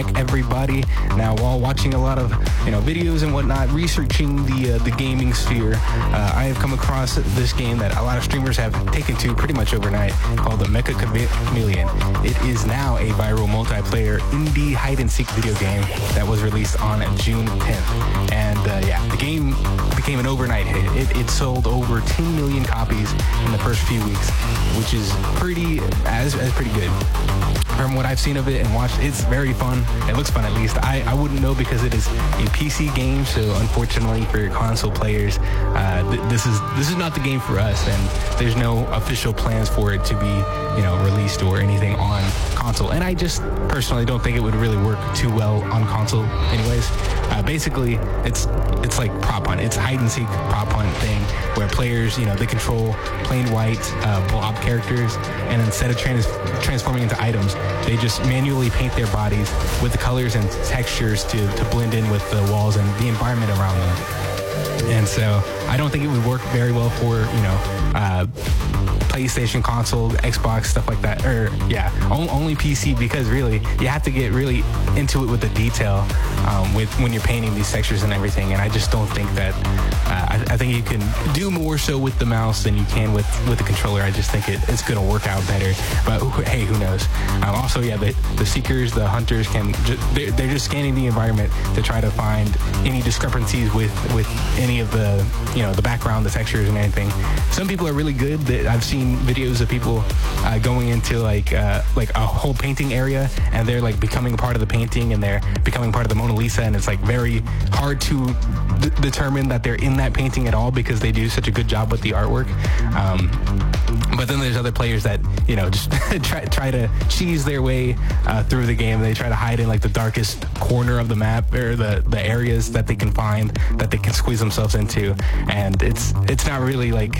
everybody. Now, while watching a lot of videos and whatnot, researching the gaming sphere, I have come across this game that a lot of streamers have taken to pretty much overnight, called the Mecha Chameleon. It is now a viral multiplayer indie hide-and-seek video game that was released on June 10th. And the game became an overnight hit. It sold over 10 million copies in the first few weeks, which is pretty good. From what I've seen of it and watched, it's very fun. It looks fun, at least. I wouldn't know because it is a PC game, so unfortunately for console players, this is not the game for us, and there's no official plans for it to be released or anything on console. And I just personally don't think it would really work too well on console anyways. Basically, it's like prop hunt. It's a hide and seek prop hunt thing where players, they control plain white blob characters, and instead of transforming into items, they just manually paint their bodies with the colors and textures to blend in with the walls and the environment around them. And so I don't think it would work very well for, PlayStation, console, Xbox, stuff like that. Or, only PC, because really, you have to get really into it with the detail when you're painting these textures and everything. And I just don't think that, I think you can do more so with the mouse than you can with the controller. I just think it's going to work out better. But hey, who knows? Also, the seekers, the hunters they're just scanning the environment to try to find any discrepancies with any of the, the background, the textures and anything. Some people are really good. I've seen videos of people going into like a whole painting area, and they're like becoming a part of the painting, and they're becoming part of the Mona Lisa, and it's like very hard to determine that they're in that painting at all because they do such a good job with the artwork. But then there's other players that just try to cheese their way through the game. They try to hide in like the darkest corner of the map, or the areas that they can find that they can squeeze themselves into, and it's not really like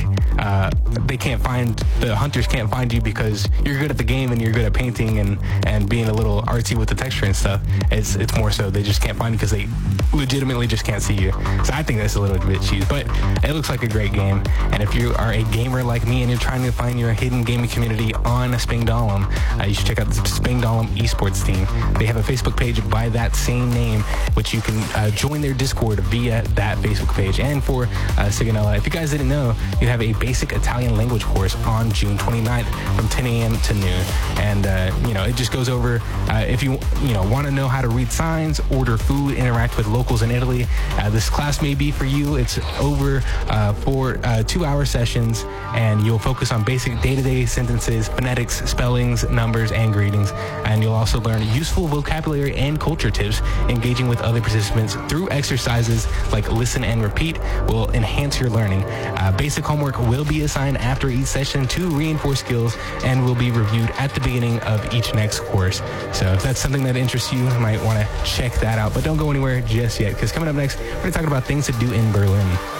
the hunters can't find you because you're good at the game and you're good at painting and being a little artsy with the texture and stuff. It's more so they just can't find you because they legitimately just can't see you. So I think that's a little bit cheese, but it looks like a great game. And if you are a gamer like me and you're trying to find your hidden gaming community on Spangdahlem, you should check out the Spangdahlem esports team. They have a Facebook page by that same name, which you can join their Discord via that Facebook page. And for Sigonella, if you guys didn't know, you have a basic Italian language course on June 29th from 10 a.m. to noon. And, it just goes over if you want to know how to read signs, order food, interact with locals in Italy. This class may be for you. It's over for 2-hour sessions, and you'll focus on basic day-to-day sentences, phonetics, spellings, numbers, and greetings. And you'll also learn useful vocabulary and culture tips. Engaging with other participants through exercises like listen and repeat will enhance your learning. Basic homework will be assigned after each session to reinforce skills and will be reviewed at the beginning of each next course. So if that's something that interests you, you might want to check that out. But don't go anywhere just yet, because coming up next, we're going to talk about things to do in Berlin.